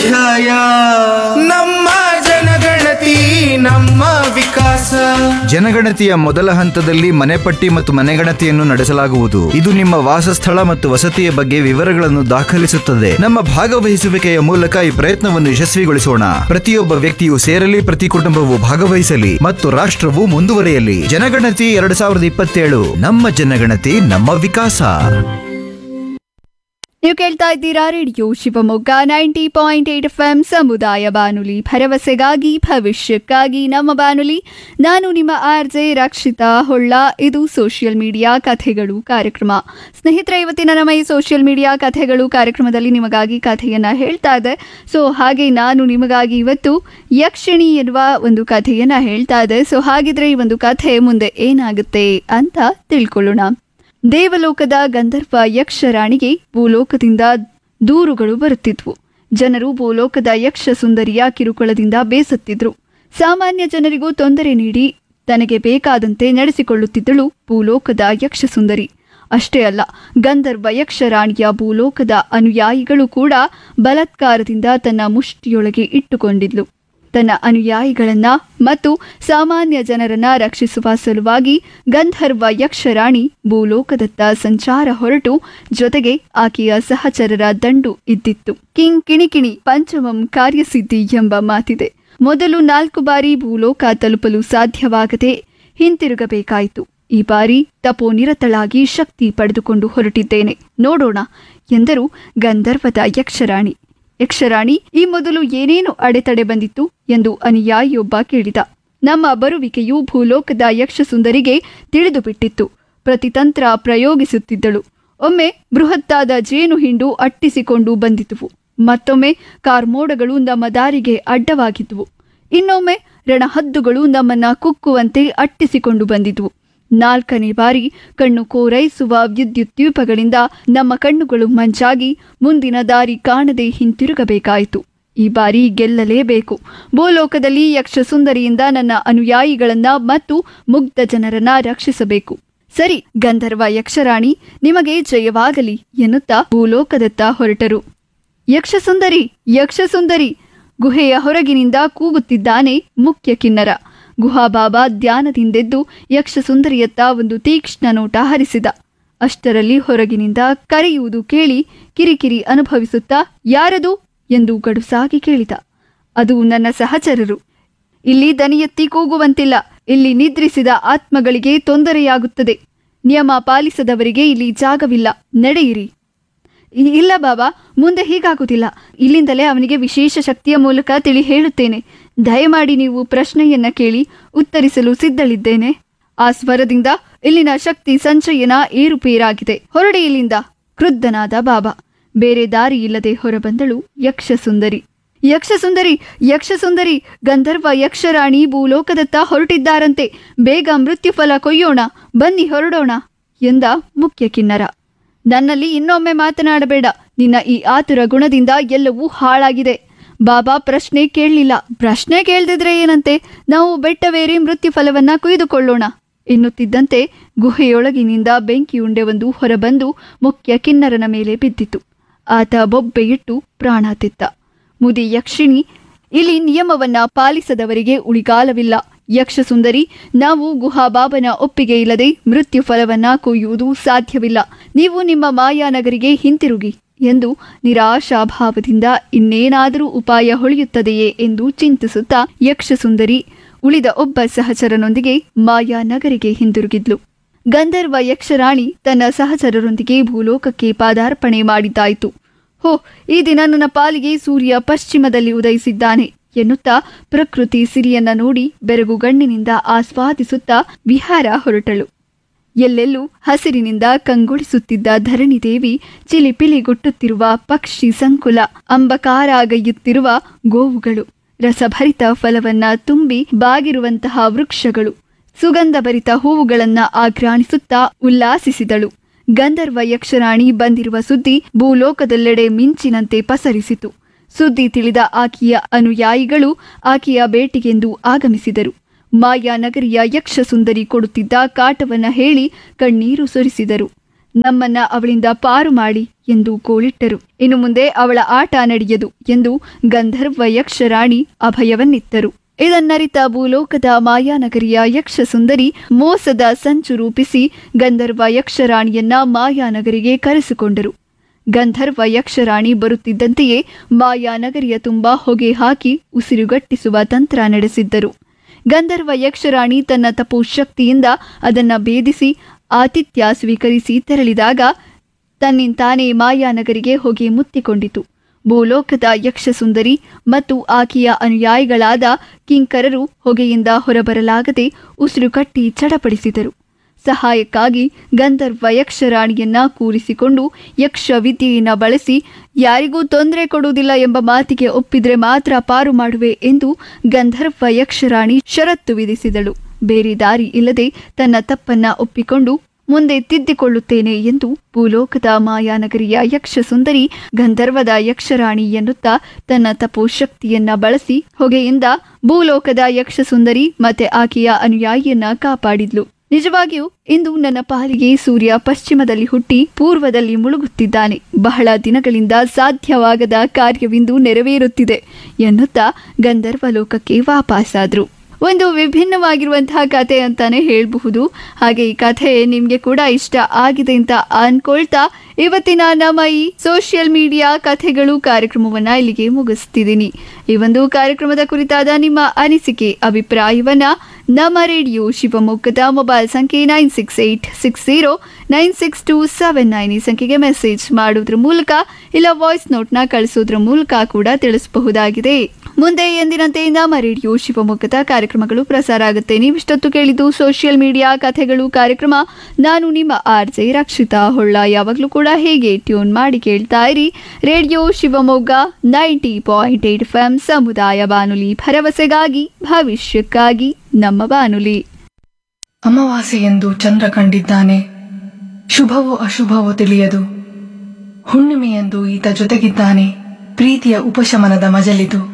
ಜಯ. ನಮ್ಮ ಜನಗಣತಿ ನಮ್ಮ ವಿಕಾಸ. ಜನಗಣತಿಯ ಮೊದಲ ಹಂತದಲ್ಲಿ ಮನೆಪಟ್ಟಿ ಮತ್ತು ಮನೆಗಣತಿಯನ್ನು ನಡೆಸಲಾಗುವುದು. ಇದು ನಿಮ್ಮ ವಾಸಸ್ಥಳ ಮತ್ತು ವಸತಿಯ ಬಗ್ಗೆ ವಿವರಗಳನ್ನು ದಾಖಲಿಸುತ್ತದೆ. ನಮ್ಮ ಭಾಗವಹಿಸುವಿಕೆಯ ಮೂಲಕ ಈ ಪ್ರಯತ್ನವನ್ನು ಯಶಸ್ವಿಗೊಳಿಸೋಣ. ಪ್ರತಿಯೊಬ್ಬ ವ್ಯಕ್ತಿಯು ಸೇರಲಿ, ಪ್ರತಿ ಕುಟುಂಬವು ಭಾಗವಹಿಸಲಿ ಮತ್ತು ರಾಷ್ಟ್ರವು ಮುಂದುವರಿಯಲಿ. ಜನಗಣತಿ 2027, ನಮ್ಮ ಜನಗಣತಿ ನಮ್ಮ ವಿಕಾಸ. ನೀವು ಕೇಳ್ತಾ ಇದ್ದೀರಾ ರೇಡಿಯೋ ಶಿವಮೊಗ್ಗ 90.8 FM ಸಮುದಾಯ ಬಾನುಲಿ, ಭರವಸೆಗಾಗಿ ಭವಿಷ್ಯಕ್ಕಾಗಿ ನಮ್ಮ ಬಾನುಲಿ. ನಾನು ನಿಮ್ಮ RJ ರಕ್ಷಿತಾ ಹೊಳ್ಳ. ಇದು ಸೋಷಿಯಲ್ ಮೀಡಿಯಾ ಕಥೆಗಳು ಕಾರ್ಯಕ್ರಮ. ಸ್ನೇಹಿತರೆ, ಇವತ್ತಿನ ನಮ್ಮ ಈ ಸೋಷಿಯಲ್ ಮೀಡಿಯಾ ಕಥೆಗಳು ಕಾರ್ಯಕ್ರಮದಲ್ಲಿ ನಿಮಗಾಗಿ ಕಥೆಯನ್ನ ಹೇಳ್ತಾ ಇದೆ. ಸೊ ಹಾಗೆ ನಾನು ನಿಮಗಾಗಿ ಇವತ್ತು ಯಕ್ಷಿಣಿ ಎನ್ನುವ ಒಂದು ಕಥೆಯನ್ನ ಹೇಳ್ತಾ ಇದೆ. ಸೊ ಹಾಗಿದ್ರೆ ಈ ಒಂದು ಕಥೆ ಮುಂದೆ ಏನಾಗುತ್ತೆ ಅಂತ ತಿಳ್ಕೊಳ್ಳೋಣ. ದೇವಲೋಕದ ಗಂಧರ್ವ ಯಕ್ಷರಾಣಿಗೆ ಭೂಲೋಕದಿಂದ ದೂರುಗಳು ಬರುತ್ತಿದ್ವು. ಜನರು ಭೂಲೋಕದ ಯಕ್ಷ ಸುಂದರಿಯ ಕಿರುಕುಳದಿಂದ ಬೇಸತ್ತಿದ್ರು. ಸಾಮಾನ್ಯ ಜನರಿಗೂ ತೊಂದರೆ ನೀಡಿ ತನಗೆ ಬೇಕಾದಂತೆ ನಡೆಸಿಕೊಳ್ಳುತ್ತಿದ್ದಳು ಭೂಲೋಕದ ಯಕ್ಷ ಸುಂದರಿ. ಅಷ್ಟೇ ಅಲ್ಲ, ಗಂಧರ್ವ ಯಕ್ಷರಾಣಿಯ ಭೂಲೋಕದ ಅನುಯಾಯಿಗಳು ಕೂಡ ಬಲಾತ್ಕಾರದಿಂದ ತನ್ನ ಮುಷ್ಟಿಯೊಳಗೆ ಇಟ್ಟುಕೊಂಡಿದ್ಲು. ತನ್ನ ಅನುಯಾಯಿಗಳನ್ನ ಮತ್ತು ಸಾಮಾನ್ಯ ಜನರನ್ನ ರಕ್ಷಿಸುವ ಸಲುವಾಗಿ ಗಂಧರ್ವ ಯಕ್ಷರಾಣಿ ಭೂಲೋಕದತ್ತ ಸಂಚಾರ ಹೊರಟು, ಜೊತೆಗೆ ಆಕೆಯ ಸಹಚರರ ದಂಡು ಇದ್ದಿತ್ತು. ಕಿಣಿಕಿಣಿ ಪಂಚಮಂ ಕಾರ್ಯಸಿದ್ಧಿ ಎಂಬ ಮಾತಿದೆ. ಮೊದಲು 4 ಬಾರಿ ಭೂಲೋಕ ತಲುಪಲು ಸಾಧ್ಯವಾಗದೆ ಹಿಂತಿರುಗಬೇಕಾಯಿತು. ಈ ಬಾರಿ ತಪೋನಿರತಳಾಗಿ ಶಕ್ತಿ ಪಡೆದುಕೊಂಡು ಹೊರಟಿದ್ದೇನೆ, ನೋಡೋಣ ಎಂದರು ಗಂಧರ್ವದ ಯಕ್ಷರಾಣಿ. ಯಕ್ಷರಾಣಿ, ಈ ಮೊದಲು ಏನೇನು ಅಡೆತಡೆ ಬಂದಿತ್ತು ಎಂದು ಅನುಯಾಯಿಯೊಬ್ಬ ಕೇಳಿದ. ನಮ್ಮ ಬರುವಿಕೆಯು ಭೂಲೋಕದ ಯಕ್ಷ ಸುಂದರಿಗೆ ತಿಳಿದು ಬಿಟ್ಟಿತ್ತು. ಪ್ರತಿತಂತ್ರ ಪ್ರಯೋಗಿಸುತ್ತಿದ್ದಳು. ಒಮ್ಮೆ ಬೃಹತ್ತಾದ ಜೇನು ಹಿಂಡು ಅಟ್ಟಿಸಿಕೊಂಡು ಬಂದಿದ್ದುವು. ಮತ್ತೊಮ್ಮೆ ಕಾರ್ಮೋಡಗಳು ನಮ್ಮ ದಾರಿಗೆ ಅಡ್ಡವಾಗಿದ್ವು. ಇನ್ನೊಮ್ಮೆ ರಣಹದ್ದುಗಳು ನಮ್ಮನ್ನ ಕುಕ್ಕುವಂತೆ ಅಟ್ಟಿಸಿಕೊಂಡು ಬಂದಿದ್ವು. 4ನೇ ಬಾರಿ ಕಣ್ಣು ಕೋರೈಸುವ ವಿದ್ಯುತ್ ದೀಪಗಳಿಂದ ನಮ್ಮ ಕಣ್ಣುಗಳು ಮಂಚಾಗಿ ಮುಂದಿನ ದಾರಿ ಕಾಣದೆ ಹಿಂತಿರುಗಬೇಕಾಯಿತು. ಈ ಬಾರಿ ಗೆಲ್ಲಲೇಬೇಕು. ಭೂಲೋಕದಲ್ಲಿ ಯಕ್ಷ ಸುಂದರಿಯಿಂದ ನನ್ನ ಅನುಯಾಯಿಗಳನ್ನ ಮತ್ತು ಮುಗ್ಧ ಜನರನ್ನ ರಕ್ಷಿಸಬೇಕು. ಸರಿ ಗಂಧರ್ವ ಯಕ್ಷರಾಣಿ, ನಿಮಗೆ ಜಯವಾಗಲಿ ಎನ್ನುತ್ತಾ ಭೂಲೋಕದತ್ತ ಹೊರಟರು. ಯಕ್ಷಸುಂದರಿ ಗುಹೆಯ ಹೊರಗಿನಿಂದ ಕೂಗುತ್ತಿದ್ದಾನೆ ಮುಖ್ಯ ಕಿನ್ನರ. ಗುಹಾಬಾಬಾ ಧ್ಯಾನದಿಂದೆದ್ದು ಯಕ್ಷ ಸುಂದರಿಯತ್ತ ಒಂದು ತೀಕ್ಷ್ಣ ನೋಟ ಹರಿಸಿದ. ಅಷ್ಟರಲ್ಲಿ ಹೊರಗಿನಿಂದ ಕರೆಯುವುದು ಕೇಳಿ ಕಿರಿಕಿರಿ ಅನುಭವಿಸುತ್ತಾ, ಯಾರದು ಎಂದು ಗಡುಸಾಗಿ ಕೇಳಿದ. ಅದು ನನ್ನ ಸಹಚರರು. ಇಲ್ಲಿ ದನಿ ಎತ್ತಿ ಕೂಗುವಂತಿಲ್ಲ. ಇಲ್ಲಿ ನಿದ್ರಿಸಿದ ಆತ್ಮಗಳಿಗೆ ತೊಂದರೆಯಾಗುತ್ತದೆ. ನಿಯಮ ಪಾಲಿಸದವರಿಗೆ ಇಲ್ಲಿ ಜಾಗವಿಲ್ಲ, ನಡೆಯಿರಿ. ಇಲ್ಲ ಬಾಬಾ, ಮುಂದೆ ಹೀಗಾಗುವುದಿಲ್ಲ. ಇಲ್ಲಿಂದಲೇ ಅವನಿಗೆ ವಿಶೇಷ ಶಕ್ತಿಯ ಮೂಲಕ ತಿಳಿ ಹೇಳುತ್ತೇನೆ. ದಯಮಾಡಿ ನೀವು ಪ್ರಶ್ನೆಯನ್ನ ಕೇಳಿ, ಉತ್ತರಿಸಲು ಸಿದ್ಧಳಿದ್ದೇನೆ. ಆ ಸ್ವರದಿಂದ ಇಲ್ಲಿನ ಶಕ್ತಿ ಸಂಚಯನ ಏರುಪೇರಾಗಿದೆ. ಹೊರಡಿ ಇಲ್ಲಿಂದ, ಕ್ರುದ್ಧನಾದ ಬಾಬಾ. ಬೇರೆ ದಾರಿ ಇಲ್ಲದೆ ಹೊರಬಂದಳು ಯಕ್ಷಸುಂದರಿ, ಗಂಧರ್ವ ಯಕ್ಷರಾಣಿ ಭೂಲೋಕದತ್ತ ಹೊರಟಿದ್ದಾರಂತೆ. ಬೇಗ ಮೃತ್ಯುಫಲ ಕೊಯ್ಯೋಣ, ಬನ್ನಿ ಹೊರಡೋಣ ಎಂದ ಮುಖ್ಯ ಕಿನ್ನರ. ನನ್ನಲ್ಲಿ ಇನ್ನೊಮ್ಮೆ ಮಾತನಾಡಬೇಡ. ನಿನ್ನ ಈ ಆತುರ ಗುಣದಿಂದ ಎಲ್ಲವೂ ಹಾಳಾಗಿದೆ. ಬಾಬಾ ಪ್ರಶ್ನೆ ಕೇಳಲಿಲ್ಲ. ಪ್ರಶ್ನೆ ಕೇಳ್ದಿದ್ರೆ ಏನಂತೆ, ನಾವು ಬೆಟ್ಟವೇರಿ ಮೃತ್ಯುಫಲವನ್ನ ಕುಯ್ದುಕೊಳ್ಳೋಣ ಎನ್ನುತ್ತಿದ್ದಂತೆ ಗುಹೆಯೊಳಗಿನಿಂದ ಬೆಂಕಿಯುಂಡೆ ಒಂದು ಹೊರಬಂದು ಮುಖ್ಯ ಕಿನ್ನರನ ಮೇಲೆ ಬಿದ್ದಿತು. ಆತ ಬೊಬ್ಬೆಯಿಟ್ಟು ಪ್ರಾಣ ತೆತ್ತ. ಮುದಿ ಯಕ್ಷಿಣಿ, ಇಲ್ಲಿ ನಿಯಮವನ್ನ ಪಾಲಿಸದವರಿಗೆ ಉಳಿಗಾಲವಿಲ್ಲ. ಯಕ್ಷಸುಂದರಿ, ನಾವು ಗುಹಾಬಾಬನ ಒಪ್ಪಿಗೆ ಇಲ್ಲದೆ ಮೃತ್ಯು ಫಲವನ್ನ ಕೊಯ್ಯುವುದು ಸಾಧ್ಯವಿಲ್ಲ. ನೀವು ನಿಮ್ಮ ಮಾಯಾನಗರಿಗೆ ಹಿಂತಿರುಗಿ ಎಂದು ನಿರಾಶಾಭಾವದಿಂದ ಇನ್ನೇನಾದರೂ ಉಪಾಯ ಹೊಳೆಯುತ್ತದೆಯೇ ಎಂದು ಚಿಂತಿಸುತ್ತಾ ಯಕ್ಷಸುಂದರಿ ಉಳಿದ ಒಬ್ಬ ಸಹಚರನೊಂದಿಗೆ ಮಾಯಾನಗರಿಗೆ ಹಿಂದಿರುಗಿದ್ಲು. ಗಂಧರ್ವ ಯಕ್ಷರಾಣಿ ತನ್ನ ಸಹಚರರೊಂದಿಗೆ ಭೂಲೋಕಕ್ಕೆ ಪಾದಾರ್ಪಣೆ ಮಾಡಿದ್ದಾಯಿತು. ಹೋ, ಈ ದಿನ ನನ್ನ ಪಾಲಿಗೆ ಸೂರ್ಯ ಪಶ್ಚಿಮದಲ್ಲಿ ಉದಯಿಸಿದ್ದಾನೆ ಎನ್ನುತ್ತಾ ಪ್ರಕೃತಿ ಸಿರಿಯನ್ನ ನೋಡಿ ಬೆರಗುಗಣ್ಣಿನಿಂದ ಆಸ್ವಾದಿಸುತ್ತಾ ವಿಹಾರ ಹೊರಟಳು. ಎಲ್ಲೆಲ್ಲೂ ಹಸಿರಿನಿಂದ ಕಂಗೊಳಿಸುತ್ತಿದ್ದ ಧರಣಿದೇವಿ, ಚಿಲಿಪಿಲಿಗುಟ್ಟುತ್ತಿರುವ ಪಕ್ಷಿ ಸಂಕುಲ, ಅಂಬಕಾರಾಗೈಯುತ್ತಿರುವ ಗೋವುಗಳು, ರಸಭರಿತ ಫಲವನ್ನ ತುಂಬಿ ಬಾಗಿರುವಂತಹ ವೃಕ್ಷಗಳು, ಸುಗಂಧಭರಿತ ಹೂವುಗಳನ್ನ ಆಘ್ರಾಣಿಸುತ್ತಾ ಉಲ್ಲಾಸಿಸಿದಳು. ಗಂಧರ್ವ ಯಕ್ಷರಾಣಿ ಬಂದಿರುವ ಸುದ್ದಿ ಭೂಲೋಕದೆಲ್ಲೆಡೆ ಮಿಂಚಿನಂತೆ ಪಸರಿಸಿತು. ಸುದ್ದಿ ತಿಳಿದ ಆಕೆಯ ಅನುಯಾಯಿಗಳು ಆಕೆಯ ಭೇಟಿಗೆಂದು ಆಗಮಿಸಿದರು. ಮಾಯಾನಗರಿಯ ಯಕ್ಷ ಸುಂದರಿ ಕೊಡುತ್ತಿದ್ದ ಕಾಟವನ್ನ ಹೇಳಿ ಕಣ್ಣೀರು ಸುರಿಸಿದರು. ನಮ್ಮನ್ನ ಅವಳಿಂದ ಪಾರು ಮಾಡಿ ಎಂದು ಗೋಳಿಟ್ಟರು. ಇನ್ನು ಮುಂದೆ ಅವಳ ಆಟ ನಡೆಯದು ಎಂದು ಗಂಧರ್ವ ಯಕ್ಷರಾಣಿ ಅಭಯವನ್ನಿತ್ತರು. ಇದನ್ನರಿತ ಭೂಲೋಕದ ಮಾಯಾನಗರಿಯ ಯಕ್ಷ ಸುಂದರಿ ಮೋಸದ ಸಂಚು ರೂಪಿಸಿ ಗಂಧರ್ವ ಯಕ್ಷರಾಣಿಯನ್ನ ಮಾಯಾನಗರಿಗೆ ಕರೆಸಿಕೊಂಡರು. ಗಂಧರ್ವ ಯಕ್ಷರಾಣಿ ಬರುತ್ತಿದ್ದಂತೆಯೇ ಮಾಯಾನಗರಿಯ ತುಂಬ ಹೊಗೆ ಹಾಕಿ ಉಸಿರುಗಟ್ಟಿಸುವ ತಂತ್ರ ನಡೆಸಿದ್ದರು. ಗಂಧರ್ವ ಯಕ್ಷರಾಣಿ ತನ್ನ ತಪೋಶಕ್ತಿಯಿಂದ ಅದನ್ನ ಭೇದಿಸಿ ಆತಿಥ್ಯ ಸ್ವೀಕರಿಸಿ ತೆರಳಿದಾಗ ತನ್ನಿಂತಾನೇ ಮಾಯಾನಗರಿಗೆ ಹೊಗೆ ಮುತ್ತಿಕೊಂಡಿತು. ಭೂಲೋಕದ ಯಕ್ಷಸುಂದರಿ ಮತ್ತು ಆಕೆಯ ಅನುಯಾಯಿಗಳಾದ ಕಿಂಕರರು ಹೊಗೆಯಿಂದ ಹೊರಬರಲಾಗದೆ ಉಸಿರುಕಟ್ಟಿ ಚಡಪಡಿಸಿದರು. ಸಹಾಯಕ್ಕಾಗಿ ಗಂಧರ್ವ ಯಕ್ಷರಾಣಿಯನ್ನ ಕೂರಿಸಿಕೊಂಡು ಯಕ್ಷ ವಿದ್ಯೆಯನ್ನ ಬಳಸಿ ಯಾರಿಗೂ ತೊಂದರೆ ಕೊಡುವುದಿಲ್ಲ ಎಂಬ ಮಾತಿಗೆ ಒಪ್ಪಿದ್ರೆ ಮಾತ್ರ ಪಾರು ಮಾಡುವೆ ಎಂದು ಗಂಧರ್ವ ಯಕ್ಷರಾಣಿ ಷರತ್ತು ವಿಧಿಸಿದಳು. ಬೇರೆ ದಾರಿ ಇಲ್ಲದೆ ತನ್ನ ತಪ್ಪನ್ನ ಒಪ್ಪಿಕೊಂಡು ಮುಂದೆ ತಿದ್ದಿಕೊಳ್ಳುತ್ತೇನೆ ಎಂದು ಭೂಲೋಕದ ಮಾಯಾನಗರಿಯ ಯಕ್ಷ ಸುಂದರಿ ಗಂಧರ್ವದ ಯಕ್ಷರಾಣಿ ಎನ್ನುತ್ತಾ ತನ್ನ ತಪೋಶಕ್ತಿಯನ್ನ ಬಳಸಿ ಹೊಗೆಯಿಂದ ಭೂಲೋಕದ ಯಕ್ಷ ಸುಂದರಿ ಮತ್ತೆ ಆಕೆಯ ಅನುಯಾಯಿಯನ್ನ ಕಾಪಾಡಿದ್ಲು. ನಿಜವಾಗಿಯೂ ಇಂದು ನನ್ನ ಪಾಲಿಗೆ ಸೂರ್ಯ ಪಶ್ಚಿಮದಲ್ಲಿ ಹುಟ್ಟಿ ಪೂರ್ವದಲ್ಲಿ ಮುಳುಗುತ್ತಿದ್ದಾನೆ. ಬಹಳ ದಿನಗಳಿಂದ ಸಾಧ್ಯವಾಗದ ಕಾರ್ಯವಿಂದು ನೆರವೇರುತ್ತಿದೆ ಎನ್ನುತ್ತಾ ಗಂಧರ್ವ ಲೋಕಕ್ಕೆ ವಾಪಸ್ಸಾದ್ರು. ಒಂದು ವಿಭಿನ್ನವಾಗಿರುವಂತಹ ಕಥೆ ಅಂತಾನೆ ಹೇಳಬಹುದು. ಹಾಗೆ ಈ ಕಥೆ ನಿಮ್ಗೆ ಕೂಡ ಇಷ್ಟ ಆಗಿದೆ ಅಂತ ಅನ್ಕೊಳ್ತಾ ಇವತ್ತಿನ ನಮ್ಮ ಈ ಸೋಷಿಯಲ್ ಮೀಡಿಯಾ ಕಥೆಗಳು ಕಾರ್ಯಕ್ರಮವನ್ನ ಇಲ್ಲಿಗೆ ಮುಗಿಸ್ತಿದ್ದೀನಿ. ಈ ಒಂದು ಕಾರ್ಯಕ್ರಮದ ಕುರಿತಾದ ನಿಮ್ಮ ಅನಿಸಿಕೆ ಅಭಿಪ್ರಾಯವನ್ನ ನಮ್ಮ ರೇಡಿಯೋ ಶಿವಮೊಗ್ಗದ ಮೊಬೈಲ್ ಸಂಖ್ಯೆ 9686096279 ಈ ಸಂಖ್ಯೆಗೆ ಮೆಸೇಜ್ ಮಾಡೋದ್ರ ಮೂಲಕ ಇಲ್ಲ ವಾಯ್ಸ್ ನೋಟ್ನ ಕಳಿಸೋದ್ರ ಮೂಲಕ ಕೂಡ ತಿಳಿಸಬಹುದಾಗಿದೆ. ಮುಂದೆ ಎಂದಿನಂತೆ ನಮ್ಮ ರೇಡಿಯೋ ಶಿವಮೊಗ್ಗದ ಕಾರ್ಯಕ್ರಮಗಳು ಪ್ರಸಾರ ಆಗುತ್ತೆ. ನೀವಿಷ್ಟೊತ್ತು ಕೇಳಿದ್ದು ಸೋಷಿಯಲ್ ಮೀಡಿಯಾ ಕಥೆಗಳು ಕಾರ್ಯಕ್ರಮ. ನಾನು ನಿಮ್ಮ RJ ರಕ್ಷಿತಾ ಹೊಳ್ಳ. ಯಾವಾಗಲೂ ಕೂಡ ಹೇಗೆ ಟ್ಯೂನ್ ಮಾಡಿ ಕೇಳ್ತಾ ಇರಿ ರೇಡಿಯೋ ಶಿವಮೊಗ್ಗ 90.8 FM ಸಮುದಾಯ ಬಾನುಲಿ, ಭರವಸೆಗಾಗಿ ಭವಿಷ್ಯಕ್ಕಾಗಿ ನಮ್ಮ ಬಾನುಲಿ. ಅಮಾವಾಸ್ಯೆಯೆಂದು ಚಂದ್ರ ಕಂಡಿದ್ದಾನೆ, ಶುಭವೋ ಅಶುಭವೋ ತಿಳಿಯದು. ಹುಣ್ಣಿಮೆಯೆಂದು ಈತ ಜೊತೆಗಿದ್ದಾನೆ, ಪ್ರೀತಿಯ ಉಪಶಮನದ ಮಜಲಿದು.